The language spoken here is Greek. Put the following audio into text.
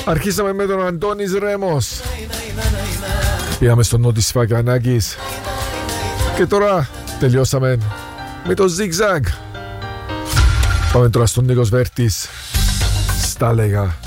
Αρχίσαμε με τον Αντώνης Ρέμος. Πήγαμε στον Νότης Φακανάκης. Και τώρα τελειώσαμε με το Zigzag. Πάμε τώρα στον Νίκος Βέρτης. Στα λέγα.